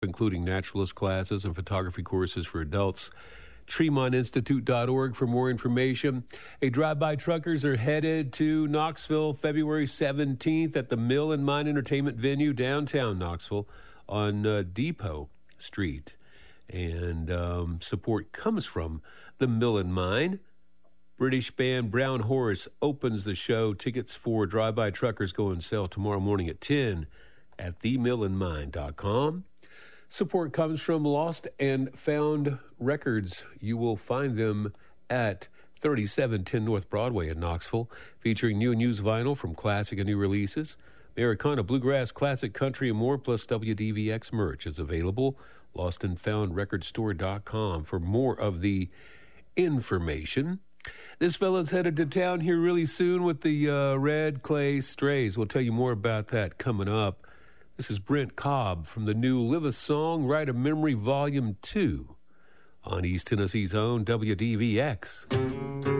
including naturalist classes and photography courses for adults. TremontInstitute.org for more information. Drive-by truckers are headed to Knoxville February 17th at the Mill and Mine Entertainment Venue downtown Knoxville on Depot Street. And support comes from the Mill and Mine. British band Brown Horse opens the show. Tickets for Drive-by Truckers go on sale tomorrow morning at 10 at themillandmine.com. Support comes from Lost and Found Records. You will find them at 3710 North Broadway in Knoxville, featuring new and used vinyl from classic and new releases. Americana, bluegrass, classic, country, and more, plus WDVX merch is available. LostandFoundRecordStore.com for more of the information. This fella's headed to town here really soon with the Red Clay Strays. We'll tell you more about that coming up. This is Brent Cobb from the new Live a Song, Write a Memory Volume 2 on East Tennessee's own WDVX.